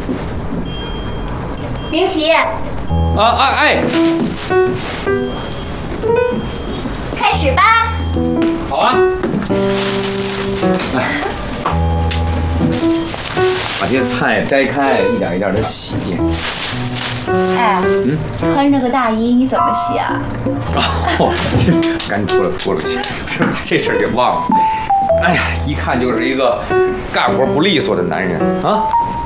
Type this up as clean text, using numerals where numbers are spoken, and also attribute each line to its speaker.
Speaker 1: 明奇。
Speaker 2: 哎。
Speaker 1: 开始吧。
Speaker 2: 好啊。哎，把这些菜摘开，一点一点的洗。
Speaker 1: 哎，穿着个大衣你怎么洗啊？
Speaker 2: 哦，这赶紧脱了去，这把这事儿给忘了。哎呀，一看就是一个干活不利索的男人啊！